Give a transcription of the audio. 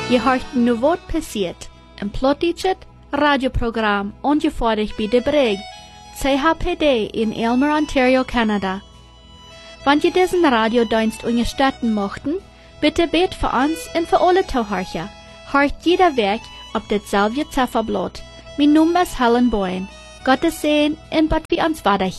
Je hört nu wat passiert. Een plottichet radioprogram ongefährlich bij de Breg, CHPD in Aylmer, Ontario, Canada. Wenn je diesen Radiodienst unterstützen möchten, bitte bet für uns und für alle Zuhörer. Hört jeder Weg auf dasselbe Zifferblatt. Mein Name ist Helen Boyne. Gottes Segen und Gott wie uns weiter.